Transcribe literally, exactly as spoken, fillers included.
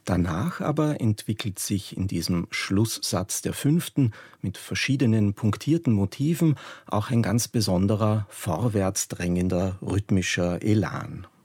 Danach aber entwickelt sich in diesem Schlusssatz der Fünften mit verschiedenen punktierten Motiven auch ein ganz besonderer, vorwärts drängender rhythmischer Elan.